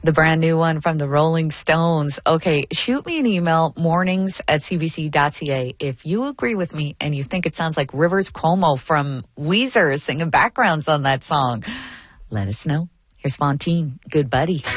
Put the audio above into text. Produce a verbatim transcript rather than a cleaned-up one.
The brand new one from the Rolling Stones. Okay, shoot me an email, mornings at c b c dot c a. If you agree with me and you think it sounds like Rivers Cuomo from Weezer singing backgrounds on that song, let us know. Here's Fontaine, Good Buddy.